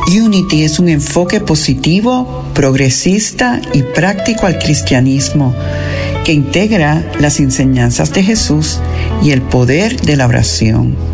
Unity es un enfoque positivo, progresista y práctico al cristianismo que integra las enseñanzas de Jesús y el poder de la oración.